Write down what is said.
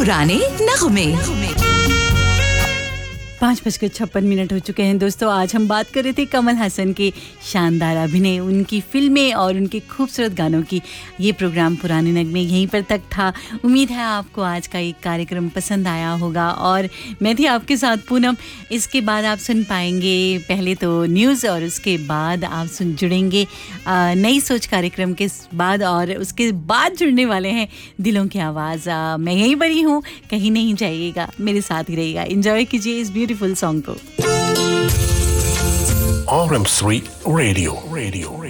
पुराने नगमे। 5:56 हो चुके हैं दोस्तों। आज हम बात कर रहे थे कमल हसन के शानदार अभिनय, उनकी फिल्में और उनके खूबसूरत गानों की। ये प्रोग्राम पुराने नगमे यहीं पर तक था। उम्मीद है आपको आज का ये कार्यक्रम पसंद आया होगा और मैं थी आपके साथ पूनम। इसके बाद आप सुन पाएंगे पहले तो न्यूज़ और उसके बाद आप जुड़ेंगे नई सोच कार्यक्रम के बाद, और उसके बाद जुड़ने वाले हैं दिलों की आवाज़। मैं यहीं पर ही हूँ, कहीं नहीं जाइएगा, मेरे साथ ही रहिएगा। एंजॉय कीजिए इस ब्यूटीफुल सॉन्ग को। RM3 Radio.